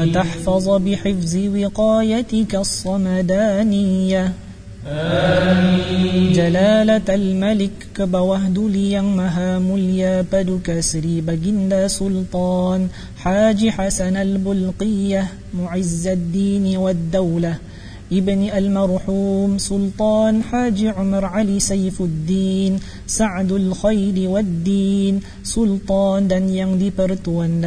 وتحفظ بحفظ وقايتك الصمدانية. جلالة الملك kebawah duli yang maha mulia paduka Sri Baginda Sultan Haji Hasan al-Bulqiyah Mu'izzuddin wad-Daulah ibni al-marhum Sultan Haji Umar Ali Saifuddin Sa'dul Khairi wad-Din Sultan dan yang dipertuan